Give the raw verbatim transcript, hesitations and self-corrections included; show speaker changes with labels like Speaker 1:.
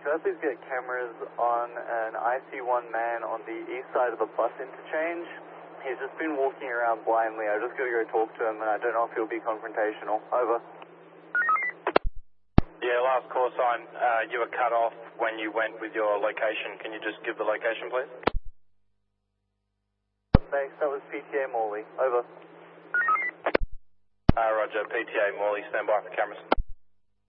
Speaker 1: could I please get cameras on an I C one man on the east side of the bus interchange? He's just been walking around blindly. I just gotta go talk to him, and I don't know if he'll be confrontational. Over.
Speaker 2: Yeah, last call sign. Uh, you were cut off when you went with your location. Can you just give the location, please?
Speaker 1: Thanks. That was P T A Morley. Over.
Speaker 2: Uh, Roger. P T A Morley. Stand by for cameras.